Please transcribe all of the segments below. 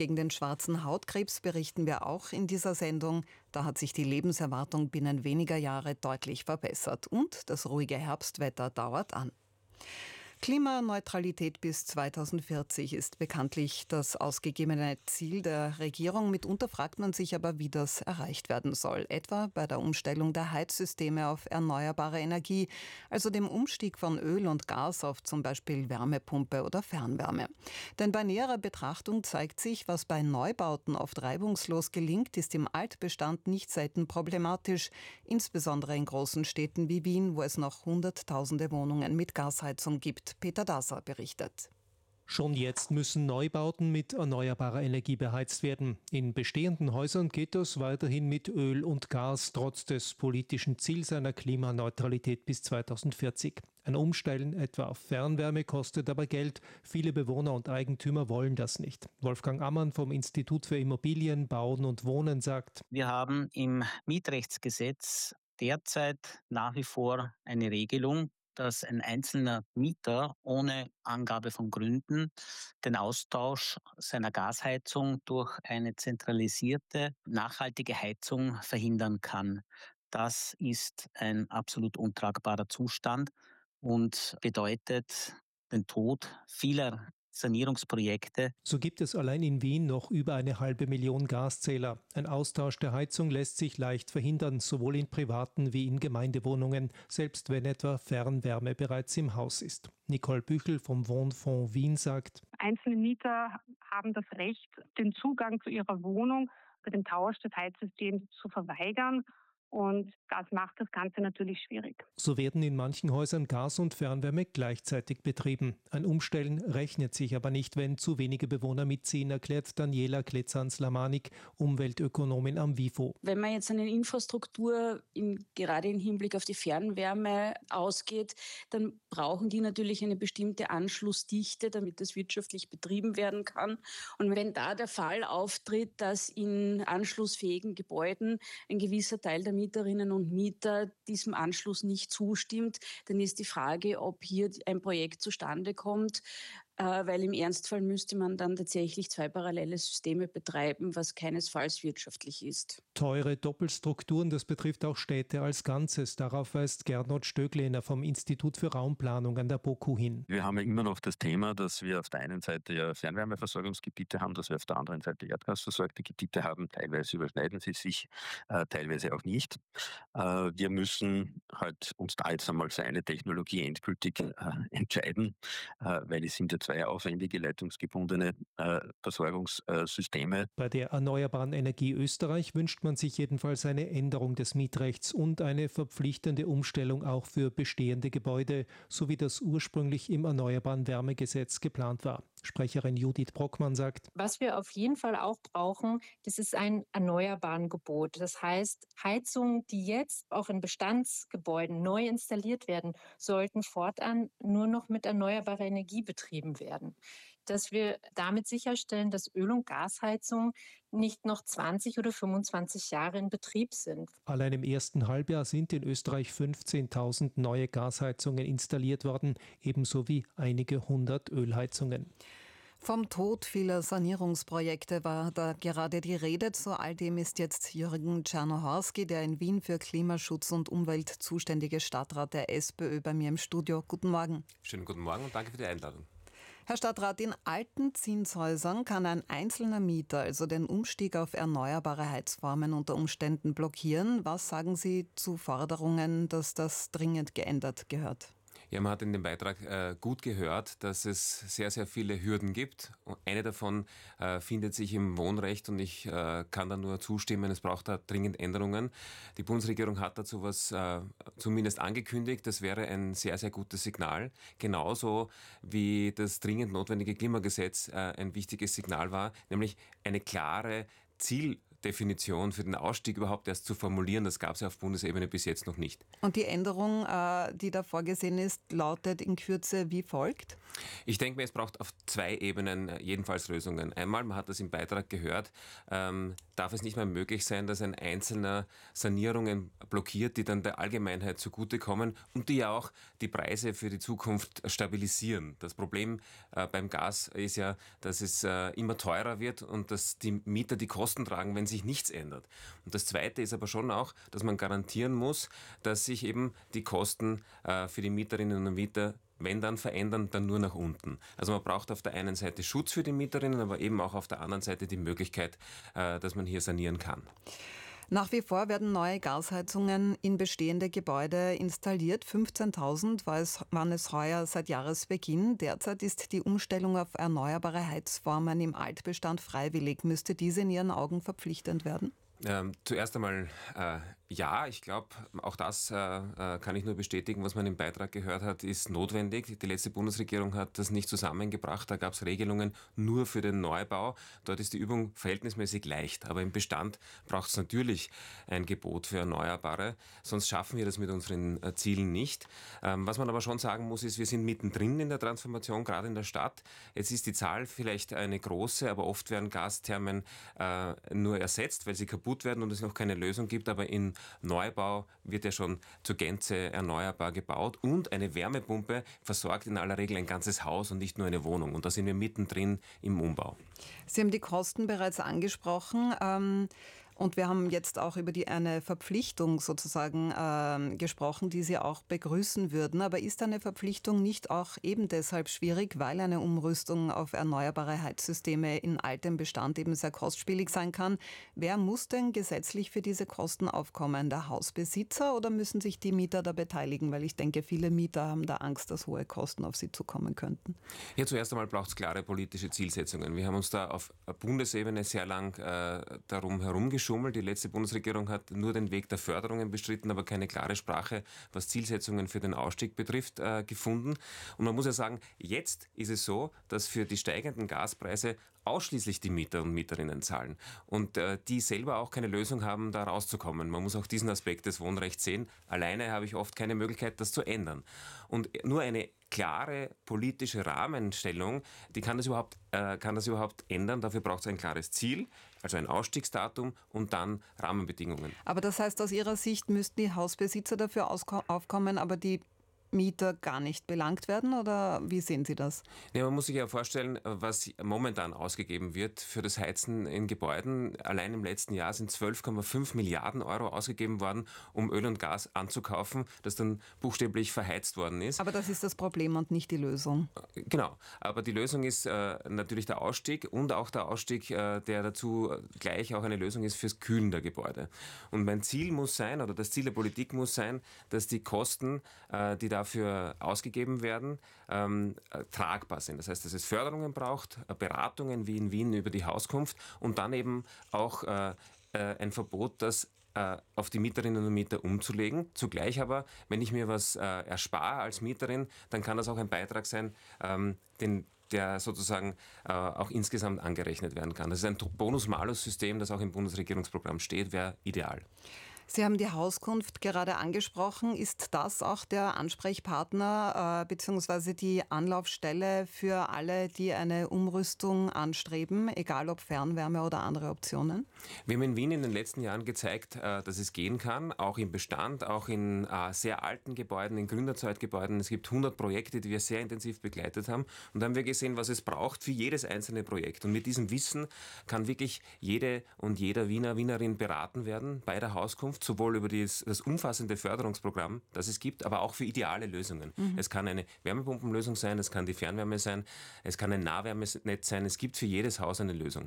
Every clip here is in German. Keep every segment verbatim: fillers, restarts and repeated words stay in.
Gegen den schwarzen Hautkrebs berichten wir auch in dieser Sendung. Da hat sich die Lebenserwartung binnen weniger Jahre deutlich verbessert und das ruhige Herbstwetter dauert an. Klimaneutralität bis zweitausendvierzig ist bekanntlich das ausgegebene Ziel der Regierung. Mitunter fragt man sich aber, wie das erreicht werden soll. Etwa bei der Umstellung der Heizsysteme auf erneuerbare Energie, also dem Umstieg von Öl und Gas auf zum Beispiel Wärmepumpe oder Fernwärme. Denn bei näherer Betrachtung zeigt sich, was bei Neubauten oft reibungslos gelingt, ist im Altbestand nicht selten problematisch. Insbesondere in großen Städten wie Wien, wo es noch hunderttausende Wohnungen mit Gasheizung gibt. Peter Daser berichtet. Schon jetzt müssen Neubauten mit erneuerbarer Energie beheizt werden. In bestehenden Häusern geht das weiterhin mit Öl und Gas, trotz des politischen Ziels einer Klimaneutralität bis zweitausendvierzig. Ein Umstellen etwa auf Fernwärme kostet aber Geld. Viele Bewohner und Eigentümer wollen das nicht. Wolfgang Ammann vom Institut für Immobilien, Bauen und Wohnen sagt: Wir haben im Mietrechtsgesetz derzeit nach wie vor eine Regelung, dass ein einzelner Mieter ohne Angabe von Gründen den Austausch seiner Gasheizung durch eine zentralisierte, nachhaltige Heizung verhindern kann. Das ist ein absolut untragbarer Zustand und bedeutet den Tod vieler Sanierungsprojekte. So gibt es allein in Wien noch über eine halbe Million Gaszähler. Ein Austausch der Heizung lässt sich leicht verhindern, sowohl in privaten wie in Gemeindewohnungen, selbst wenn etwa Fernwärme bereits im Haus ist. Nicole Büchel vom Wohnfonds Wien sagt: Einzelne Mieter haben das Recht, den Zugang zu ihrer Wohnung bei dem Tausch des Heizsystems zu verweigern. Und das macht das Ganze natürlich schwierig. So werden in manchen Häusern Gas und Fernwärme gleichzeitig betrieben. Ein Umstellen rechnet sich aber nicht, wenn zu wenige Bewohner mitziehen, erklärt Daniela Kletzans-Lamanik, Umweltökonomin am WIFO. Wenn man jetzt eine Infrastruktur in, gerade im Hinblick auf die Fernwärme ausgeht, dann brauchen die natürlich eine bestimmte Anschlussdichte, damit das wirtschaftlich betrieben werden kann. Und wenn da der Fall auftritt, dass in anschlussfähigen Gebäuden ein gewisser Teil der Mieterinnen und Mieter diesem Anschluss nicht zustimmt, dann ist die Frage, ob hier ein Projekt zustande kommt, weil im Ernstfall müsste man dann tatsächlich zwei parallele Systeme betreiben, was keinesfalls wirtschaftlich ist. Teure Doppelstrukturen, das betrifft auch Städte als Ganzes. Darauf weist Gernot Stöglehner vom Institut für Raumplanung an der BOKU hin. Wir haben ja immer noch das Thema, dass wir auf der einen Seite ja Fernwärmeversorgungsgebiete haben, dass wir auf der anderen Seite erdgasversorgte Gebiete haben. Teilweise überschneiden sie sich, äh, teilweise auch nicht. Äh, wir müssen halt uns da jetzt einmal für eine Technologie endgültig äh, entscheiden, äh, weil es sind ja zwei aufwendige leitungsgebundene äh, Versorgungssysteme. Bei der Erneuerbaren Energie Österreich wünscht man sich jedenfalls eine Änderung des Mietrechts und eine verpflichtende Umstellung auch für bestehende Gebäude, so wie das ursprünglich im Erneuerbaren Wärmegesetz geplant war. Sprecherin Judith Brockmann sagt: Was wir auf jeden Fall auch brauchen, das ist ein erneuerbaren Gebot. Das heißt, Heizungen, die jetzt auch in Bestandsgebäuden neu installiert werden, sollten fortan nur noch mit erneuerbarer Energie betrieben werden. Dass wir damit sicherstellen, dass Öl- und Gasheizungen nicht noch zwanzig oder fünfundzwanzig Jahre in Betrieb sind. Allein im ersten Halbjahr sind in Österreich fünfzehntausend neue Gasheizungen installiert worden, ebenso wie einige hundert Ölheizungen. Vom Tod vieler Sanierungsprojekte war da gerade die Rede. Zu all dem ist jetzt Jürgen Czernohorski, der in Wien für Klimaschutz und Umwelt zuständige Stadtrat der SPÖ, bei mir im Studio. Guten Morgen. Schönen guten Morgen und danke für die Einladung. Herr Stadtrat, in alten Zinshäusern kann ein einzelner Mieter also den Umstieg auf erneuerbare Heizformen unter Umständen blockieren. Was sagen Sie zu Forderungen, dass das dringend geändert gehört? Ja, man hat in dem Beitrag äh, gut gehört, dass es sehr, sehr viele Hürden gibt. Und eine davon äh, findet sich im Wohnrecht und ich äh, kann da nur zustimmen, es braucht da dringend Änderungen. Die Bundesregierung hat dazu was äh, zumindest angekündigt. Das wäre ein sehr, sehr gutes Signal. Genauso wie das dringend notwendige Klimagesetz äh, ein wichtiges Signal war, nämlich eine klare Ziel Definition für den Ausstieg überhaupt erst zu formulieren. Das gab es ja auf Bundesebene bis jetzt noch nicht. Und die Änderung, äh, die da vorgesehen ist, lautet in Kürze wie folgt? Ich denke mir, es braucht auf zwei Ebenen jedenfalls Lösungen. Einmal, man hat das im Beitrag gehört, ähm, darf es nicht mehr möglich sein, dass ein Einzelner Sanierungen blockiert, die dann der Allgemeinheit zugutekommen und die ja auch die Preise für die Zukunft stabilisieren. Das Problem äh, beim Gas ist ja, dass es äh, immer teurer wird und dass die Mieter die Kosten tragen, wenn sich nichts ändert. Und das Zweite ist aber schon auch, dass man garantieren muss, dass sich eben die Kosten äh, für die Mieterinnen und Mieter, wenn dann verändern, dann nur nach unten. Also man braucht auf der einen Seite Schutz für die Mieterinnen, aber eben auch auf der anderen Seite die Möglichkeit, äh, dass man hier sanieren kann. Nach wie vor werden neue Gasheizungen in bestehende Gebäude installiert. fünfzehntausend war es, waren es heuer seit Jahresbeginn. Derzeit ist die Umstellung auf erneuerbare Heizformen im Altbestand freiwillig. Müsste diese in Ihren Augen verpflichtend werden? Ähm, zuerst einmal äh, ja, ich glaube, auch das äh, äh, kann ich nur bestätigen, was man im Beitrag gehört hat, ist notwendig. Die letzte Bundesregierung hat das nicht zusammengebracht. Da gab es Regelungen nur für den Neubau. Dort ist die Übung verhältnismäßig leicht. Aber im Bestand braucht es natürlich ein Gebot für Erneuerbare. Sonst schaffen wir das mit unseren äh, Zielen nicht. Ähm, was man aber schon sagen muss, ist, wir sind mittendrin in der Transformation, gerade in der Stadt. Jetzt ist die Zahl vielleicht eine große, aber oft werden Gasthermen äh, nur ersetzt, weil sie kaputt werden und es noch keine Lösung gibt. Aber in Neubau wird ja schon zur Gänze erneuerbar gebaut und eine Wärmepumpe versorgt in aller Regel ein ganzes Haus und nicht nur eine Wohnung. Und da sind wir mittendrin im Umbau. Sie haben die Kosten bereits angesprochen. Ähm Und wir haben jetzt auch über die, eine Verpflichtung sozusagen äh, gesprochen, die Sie auch begrüßen würden. Aber ist eine Verpflichtung nicht auch eben deshalb schwierig, weil eine Umrüstung auf erneuerbare Heizsysteme in altem Bestand eben sehr kostspielig sein kann? Wer muss denn gesetzlich für diese Kosten aufkommen? Der Hausbesitzer oder müssen sich die Mieter da beteiligen? Weil ich denke, viele Mieter haben da Angst, dass hohe Kosten auf sie zukommen könnten. Ja, zuerst einmal braucht es klare politische Zielsetzungen. Wir haben uns da auf Bundesebene sehr lang äh, darum herumgeschoben. Die letzte Bundesregierung hat nur den Weg der Förderungen bestritten, aber keine klare Sprache, was Zielsetzungen für den Ausstieg betrifft, äh, gefunden. Und man muss ja sagen, jetzt ist es so, dass für die steigenden Gaspreise ausschließlich die Mieter und Mieterinnen zahlen und äh, die selber auch keine Lösung haben, da rauszukommen. Man muss auch diesen Aspekt des Wohnrechts sehen. Alleine habe ich oft keine Möglichkeit, das zu ändern. Und nur eine klare politische Rahmenstellung, die kann das überhaupt, äh, kann das überhaupt ändern. Dafür braucht es ein klares Ziel, also ein Ausstiegsdatum und dann Rahmenbedingungen. Aber das heißt, aus Ihrer Sicht müssten die Hausbesitzer dafür aufkommen, aber die Mieter gar nicht belangt werden, oder wie sehen Sie das? Ja, man muss sich ja vorstellen, was momentan ausgegeben wird für das Heizen in Gebäuden. Allein im letzten Jahr sind zwölf Komma fünf Milliarden Euro ausgegeben worden, um Öl und Gas anzukaufen, das dann buchstäblich verheizt worden ist. Aber das ist das Problem und nicht die Lösung. Genau, aber die Lösung ist äh, natürlich der Ausstieg und auch der Ausstieg, äh, der dazu gleich auch eine Lösung ist fürs Kühlen der Gebäude. Und mein Ziel muss sein, oder das Ziel der Politik muss sein, dass die Kosten, äh, die da dafür ausgegeben werden, ähm, äh, tragbar sind. Das heißt, dass es Förderungen braucht, äh, Beratungen wie in Wien über die Hauskunft und dann eben auch äh, äh, ein Verbot, das äh, auf die Mieterinnen und Mieter umzulegen. Zugleich aber, wenn ich mir was äh, erspare als Mieterin, dann kann das auch ein Beitrag sein, ähm, den der sozusagen äh, auch insgesamt angerechnet werden kann. Das ist ein Bonus-Malus-System, das auch im Bundesregierungsprogramm steht, wäre ideal. Sie haben die Hauskunft gerade angesprochen. Ist das auch der Ansprechpartner äh, bzw. die Anlaufstelle für alle, die eine Umrüstung anstreben, egal ob Fernwärme oder andere Optionen? Wir haben in Wien in den letzten Jahren gezeigt, äh, dass es gehen kann, auch im Bestand, auch in äh, sehr alten Gebäuden, in Gründerzeitgebäuden. Es gibt hundert Projekte, die wir sehr intensiv begleitet haben. Und da haben wir gesehen, was es braucht für jedes einzelne Projekt. Und mit diesem Wissen kann wirklich jede und jeder Wiener, Wienerin beraten werden bei der Hauskunft, sowohl über das, das umfassende Förderungsprogramm, das es gibt, aber auch für ideale Lösungen. Mhm. Es kann eine Wärmepumpenlösung sein, es kann die Fernwärme sein, es kann ein Nahwärmenetz sein, es gibt für jedes Haus eine Lösung.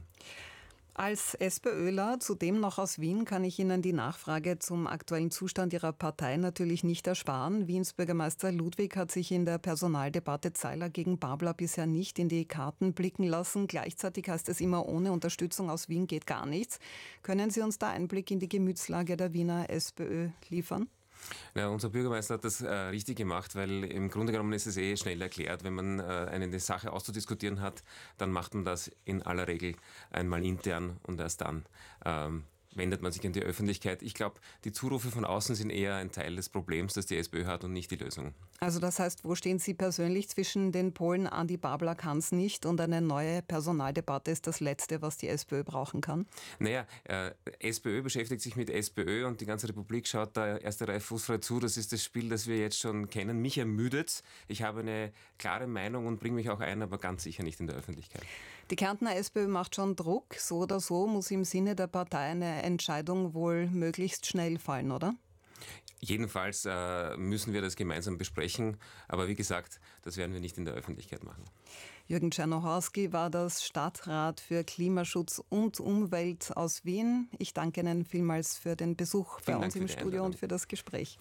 Als SPÖler, zudem noch aus Wien, kann ich Ihnen die Nachfrage zum aktuellen Zustand Ihrer Partei natürlich nicht ersparen. Wiens Bürgermeister Ludwig hat sich in der Personaldebatte Zeiler gegen Babler bisher nicht in die Karten blicken lassen. Gleichzeitig heißt es immer, ohne Unterstützung aus Wien geht gar nichts. Können Sie uns da Einblick in die Gemütslage der Wiener SPÖ liefern? Ja, unser Bürgermeister hat das äh, richtig gemacht, weil im Grunde genommen ist es eh schnell erklärt. Wenn man äh, eine Sache auszudiskutieren hat, dann macht man das in aller Regel einmal intern und erst dann ähm, wendet man sich an die Öffentlichkeit. Ich glaube, die Zurufe von außen sind eher ein Teil des Problems, das die SPÖ hat und nicht die Lösung. Also das heißt, wo stehen Sie persönlich zwischen den Polen? Andi Babler kann es nicht und eine neue Personaldebatte ist das Letzte, was die SPÖ brauchen kann? Naja, äh, SPÖ beschäftigt sich mit SPÖ und die ganze Republik schaut da erste Reihe fußfrei zu. Das ist das Spiel, das wir jetzt schon kennen. Mich ermüdet. Ich habe eine klare Meinung und bringe mich auch ein, aber ganz sicher nicht in der Öffentlichkeit. Die Kärntner SPÖ macht schon Druck. So oder so muss im Sinne der Partei eine Entscheidung wohl möglichst schnell fallen, oder? Jedenfalls äh, müssen wir das gemeinsam besprechen. Aber wie gesagt, das werden wir nicht in der Öffentlichkeit machen. Jürgen Czernohorski war das Stadtrat für Klimaschutz und Umwelt aus Wien. Ich danke Ihnen vielmals für den Besuch bei uns im Studio und für das Gespräch.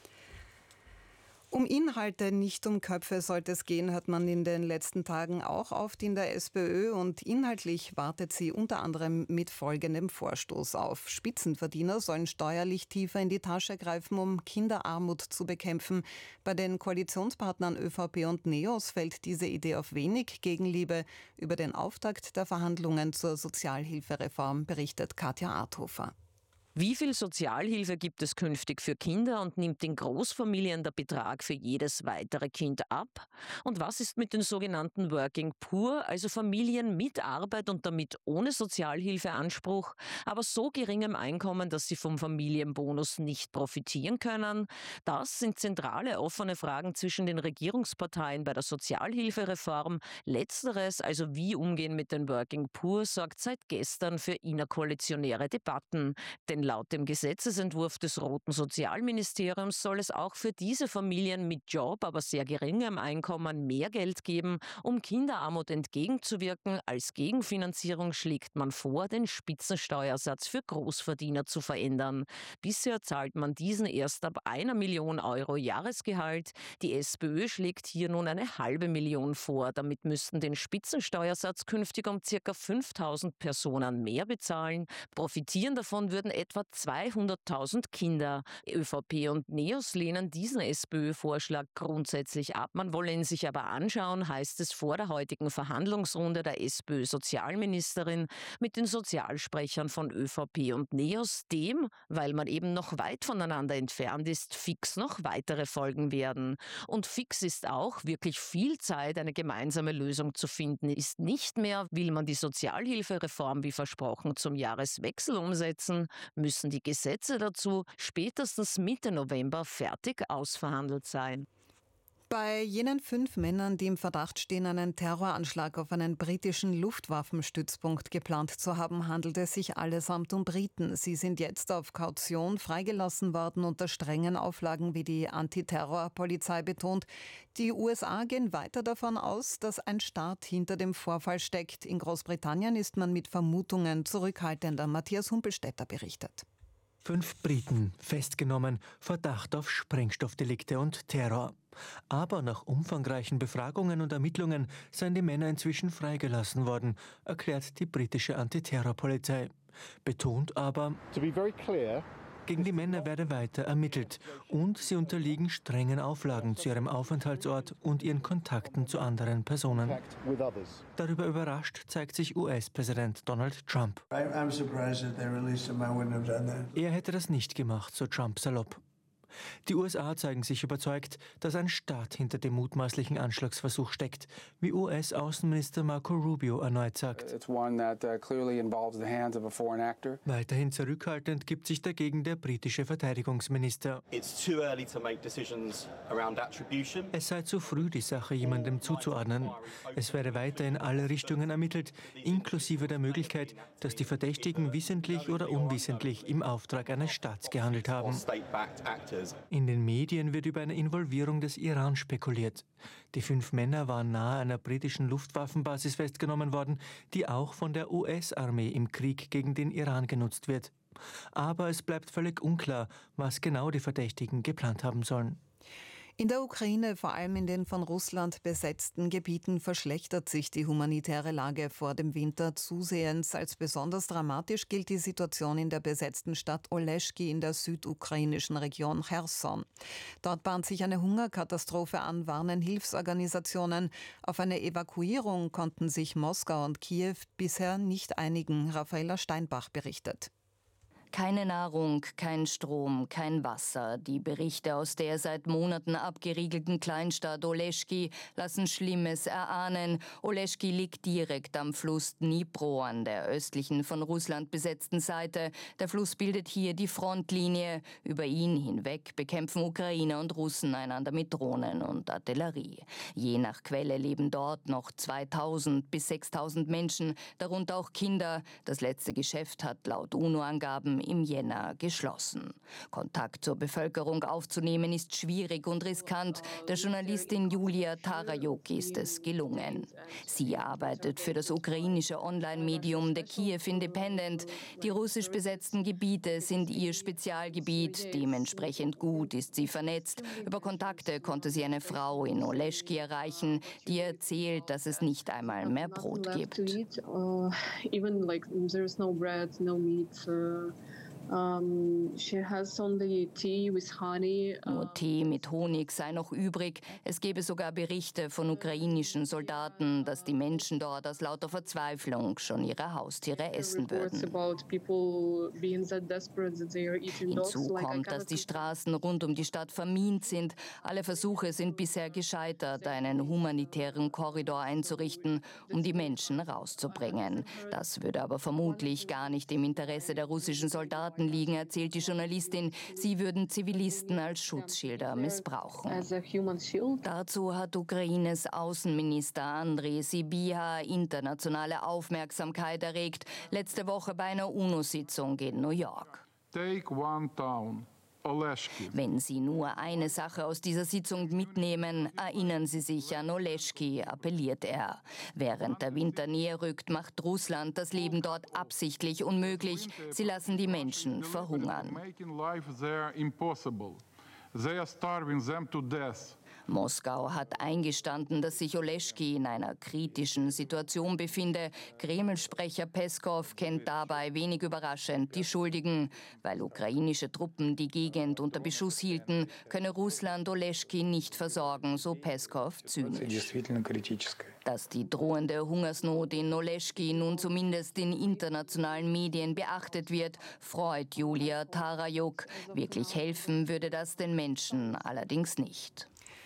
Um Inhalte, nicht um Köpfe sollte es gehen, hört man in den letzten Tagen auch oft in der SPÖ. Und inhaltlich wartet sie unter anderem mit folgendem Vorstoß auf. Spitzenverdiener sollen steuerlich tiefer in die Tasche greifen, um Kinderarmut zu bekämpfen. Bei den Koalitionspartnern ÖVP und NEOS fällt diese Idee auf wenig Gegenliebe. Über den Auftakt der Verhandlungen zur Sozialhilfereform berichtet Katja Arthofer. Wie viel Sozialhilfe gibt es künftig für Kinder und nimmt in Großfamilien der Betrag für jedes weitere Kind ab? Und was ist mit den sogenannten Working Poor, also Familien mit Arbeit und damit ohne Sozialhilfeanspruch, aber so geringem Einkommen, dass sie vom Familienbonus nicht profitieren können? Das sind zentrale offene Fragen zwischen den Regierungsparteien bei der Sozialhilfereform. Letzteres, also wie umgehen mit den Working Poor, sorgt seit gestern für innerkoalitionäre Debatten. Denn laut dem Gesetzesentwurf des Roten Sozialministeriums soll es auch für diese Familien mit Job, aber sehr geringem Einkommen mehr Geld geben, um Kinderarmut entgegenzuwirken. Als Gegenfinanzierung schlägt man vor, den Spitzensteuersatz für Großverdiener zu verändern. Bisher zahlt man diesen erst ab einer Million Euro Jahresgehalt. Die SPÖ schlägt hier nun eine halbe Million vor. Damit müssten den Spitzensteuersatz künftig um ca. fünftausend Personen mehr bezahlen. Profitieren davon würden etwa etwa zweihunderttausend Kinder. ÖVP und NEOS lehnen diesen SPÖ-Vorschlag grundsätzlich ab. Man wolle ihn sich aber anschauen, heißt es vor der heutigen Verhandlungsrunde der SPÖ-Sozialministerin mit den Sozialsprechern von ÖVP und NEOS. Dem, weil man eben noch weit voneinander entfernt ist, fix noch weitere folgen werden. Und fix ist auch, wirklich viel Zeit, eine gemeinsame Lösung zu finden, ist nicht mehr. Will man die Sozialhilfereform wie versprochen zum Jahreswechsel umsetzen, müssen die Gesetze dazu spätestens Mitte November fertig ausverhandelt sein. Bei jenen fünf Männern, die im Verdacht stehen, einen Terroranschlag auf einen britischen Luftwaffenstützpunkt geplant zu haben, handelt es sich allesamt um Briten. Sie sind jetzt auf Kaution freigelassen worden unter strengen Auflagen, wie die Antiterrorpolizei betont. Die U S A gehen weiter davon aus, dass ein Staat hinter dem Vorfall steckt. In Großbritannien ist man mit Vermutungen zurückhaltender. Matthias Humpelstädter berichtet. Fünf Briten festgenommen, Verdacht auf Sprengstoffdelikte und Terror. Aber nach umfangreichen Befragungen und Ermittlungen seien die Männer inzwischen freigelassen worden, erklärt die britische Antiterrorpolizei. Betont aber, to be very clear, gegen die Männer werde weiter ermittelt und sie unterliegen strengen Auflagen zu ihrem Aufenthaltsort und ihren Kontakten zu anderen Personen. Darüber überrascht zeigt sich U S-Präsident Donald Trump. Er hätte das nicht gemacht, so Trump salopp. Die U S A zeigen sich überzeugt, dass ein Staat hinter dem mutmaßlichen Anschlagsversuch steckt, wie U S-Außenminister Marco Rubio erneut sagt. Weiterhin zurückhaltend gibt sich dagegen der britische Verteidigungsminister. Es sei zu früh, die Sache jemandem zuzuordnen. Es werde weiter in alle Richtungen ermittelt, inklusive der Möglichkeit, dass die Verdächtigen wissentlich oder unwissentlich im Auftrag eines Staats gehandelt haben. In den Medien wird über eine Involvierung des Iran spekuliert. Die fünf Männer waren nahe einer britischen Luftwaffenbasis festgenommen worden, die auch von der U S-Armee im Krieg gegen den Iran genutzt wird. Aber es bleibt völlig unklar, was genau die Verdächtigen geplant haben sollen. In der Ukraine, vor allem in den von Russland besetzten Gebieten, verschlechtert sich die humanitäre Lage vor dem Winter zusehends. Als besonders dramatisch gilt die Situation in der besetzten Stadt Oleschki in der südukrainischen Region Cherson. Dort bahnt sich eine Hungerkatastrophe an, warnen Hilfsorganisationen. Auf eine Evakuierung konnten sich Moskau und Kiew bisher nicht einigen. Raffaella Steinbach berichtet. Keine Nahrung, kein Strom, kein Wasser. Die Berichte aus der seit Monaten abgeriegelten Kleinstadt Oleschki lassen Schlimmes erahnen. Oleschki liegt direkt am Fluss Dnipro an der östlichen, von Russland besetzten Seite. Der Fluss bildet hier die Frontlinie. Über ihn hinweg bekämpfen Ukrainer und Russen einander mit Drohnen und Artillerie. Je nach Quelle leben dort noch zweitausend bis sechstausend Menschen, darunter auch Kinder. Das letzte Geschäft hat laut UNO-Angaben im Jänner geschlossen. Kontakt zur Bevölkerung aufzunehmen ist schwierig und riskant. Der Journalistin Julia Tarajuk ist es gelungen. Sie arbeitet für das ukrainische Online-Medium The Kiev Independent. Die russisch besetzten Gebiete sind ihr Spezialgebiet. Dementsprechend gut ist sie vernetzt. Über Kontakte konnte sie eine Frau in Oleschki erreichen, die erzählt, dass es nicht einmal mehr Brot gibt. Um, she has only tea with honey. Nur Tee mit Honig sei noch übrig. Es gebe sogar Berichte von ukrainischen Soldaten, dass die Menschen dort aus lauter Verzweiflung schon ihre Haustiere essen würden. Hinzu kommt, dass die Straßen rund um die Stadt vermint sind. Alle Versuche sind bisher gescheitert, einen humanitären Korridor einzurichten, um die Menschen rauszubringen. Das würde aber vermutlich gar nicht im Interesse der russischen Soldaten liegen, erzählt die Journalistin. Sie würden Zivilisten als Schutzschilder missbrauchen. Dazu hat Ukraines Außenminister Andrei Sybiha internationale Aufmerksamkeit erregt. Letzte Woche bei einer UNO-Sitzung in New York. Take one town. Wenn Sie nur eine Sache aus dieser Sitzung mitnehmen, erinnern Sie sich an Oleschki, appelliert er. Während der Winter näher rückt, macht Russland das Leben dort absichtlich unmöglich. Sie lassen die Menschen verhungern. Moskau hat eingestanden, dass sich Oleschki in einer kritischen Situation befinde. Kreml-Sprecher Peskov kennt dabei wenig überraschend die Schuldigen. Weil ukrainische Truppen die Gegend unter Beschuss hielten, könne Russland Oleschki nicht versorgen, so Peskov zynisch. Dass die drohende Hungersnot in Oleschki nun zumindest in internationalen Medien beachtet wird, freut Julia Tarajuk. Wirklich helfen würde das den Menschen allerdings nicht.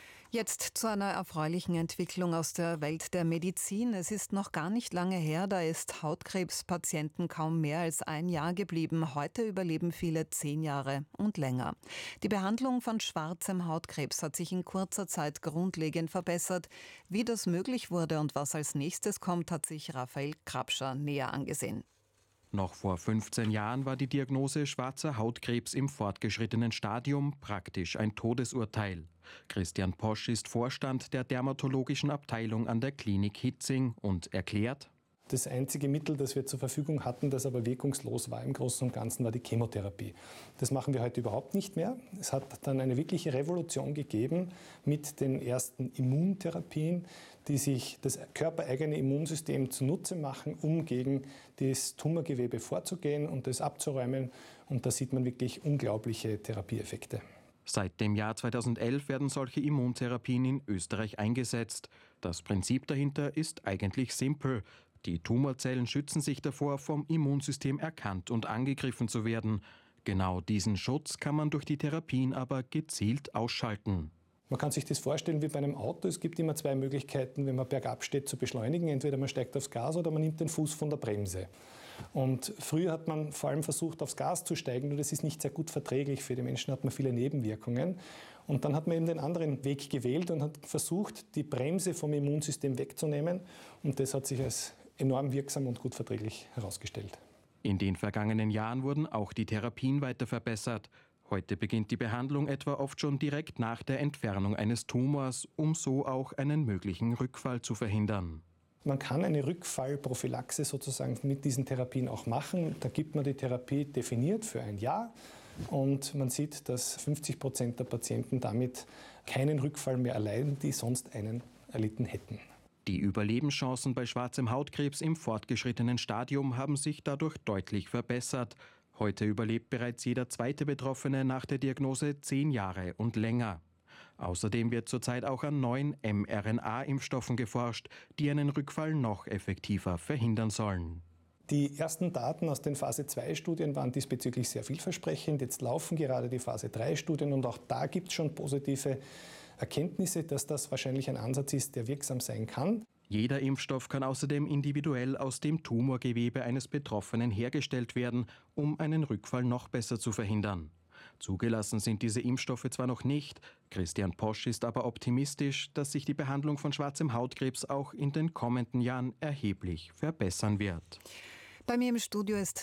Jetzt zu einer erfreulichen Entwicklung aus der Welt der Medizin. Es ist noch gar nicht lange her, da ist Hautkrebspatienten kaum mehr als ein Jahr geblieben. Heute überleben viele zehn Jahre und länger. Die Behandlung von schwarzem Hautkrebs hat sich in kurzer Zeit grundlegend verbessert. Wie das möglich wurde und was als nächstes kommt, hat sich Raphael Krapscher näher angesehen. Noch vor fünfzehn Jahren war die Diagnose schwarzer Hautkrebs im fortgeschrittenen Stadium praktisch ein Todesurteil. Christian Posch ist Vorstand der dermatologischen Abteilung an der Klinik Hitzing und erklärt: Das einzige Mittel, das wir zur Verfügung hatten, das aber wirkungslos war im Großen und Ganzen, war die Chemotherapie. Das machen wir heute überhaupt nicht mehr. Es hat dann eine wirkliche Revolution gegeben mit den ersten Immuntherapien, die sich das körpereigene Immunsystem zunutze machen, um gegen das Tumorgewebe vorzugehen und das abzuräumen. Und da sieht man wirklich unglaubliche Therapieeffekte. Seit dem Jahr zweitausendelf werden solche Immuntherapien in Österreich eingesetzt. Das Prinzip dahinter ist eigentlich simpel. Die Tumorzellen schützen sich davor, vom Immunsystem erkannt und angegriffen zu werden. Genau diesen Schutz kann man durch die Therapien aber gezielt ausschalten. Man kann sich das vorstellen wie bei einem Auto. Es gibt immer zwei Möglichkeiten, wenn man bergab steht, zu beschleunigen. Entweder man steigt aufs Gas oder man nimmt den Fuß von der Bremse. Und früher hat man vor allem versucht, aufs Gas zu steigen, und das ist nicht sehr gut verträglich. Für die Menschen hat man viele Nebenwirkungen. Und dann hat man eben den anderen Weg gewählt und hat versucht, die Bremse vom Immunsystem wegzunehmen. Und das hat sich als enorm wirksam und gut verträglich herausgestellt. In den vergangenen Jahren wurden auch die Therapien weiter verbessert. Heute beginnt die Behandlung etwa oft schon direkt nach der Entfernung eines Tumors, um so auch einen möglichen Rückfall zu verhindern. Man kann eine Rückfallprophylaxe sozusagen mit diesen Therapien auch machen. Da gibt man die Therapie definiert für ein Jahr und man sieht, dass fünfzig Prozent der Patienten damit keinen Rückfall mehr erleiden, die sonst einen erlitten hätten. Die Überlebenschancen bei schwarzem Hautkrebs im fortgeschrittenen Stadium haben sich dadurch deutlich verbessert. Heute überlebt bereits jeder zweite Betroffene nach der Diagnose zehn Jahre und länger. Außerdem wird zurzeit auch an neuen mRNA-Impfstoffen geforscht, die einen Rückfall noch effektiver verhindern sollen. Die ersten Daten aus den Phase zwei Studien waren diesbezüglich sehr vielversprechend. Jetzt laufen gerade die Phase drei Studien und auch da gibt es schon positive Erkenntnisse, dass das wahrscheinlich ein Ansatz ist, der wirksam sein kann. Jeder Impfstoff kann außerdem individuell aus dem Tumorgewebe eines Betroffenen hergestellt werden, um einen Rückfall noch besser zu verhindern. Zugelassen sind diese Impfstoffe zwar noch nicht, Christian Posch ist aber optimistisch, dass sich die Behandlung von schwarzem Hautkrebs auch in den kommenden Jahren erheblich verbessern wird. Bei mir im Studio ist